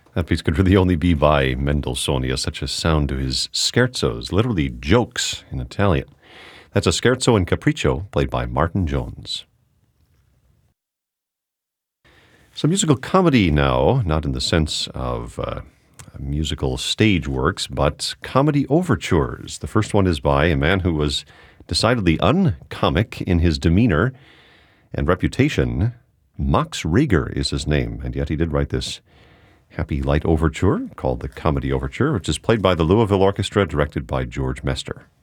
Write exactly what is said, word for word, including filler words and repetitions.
That piece could really only be by Mendelssohn. He has such a sound to his scherzos, literally jokes in Italian. That's a scherzo and capriccio played by Martin Jones. So musical comedy now, not in the sense of uh, musical stage works, but comedy overtures. The first one is by a man who was decidedly uncomic in his demeanor and reputation. Max Reger is his name, and yet he did write this happy light overture called the Comedy Overture, which is played by the Louisville Orchestra, directed by George Mester.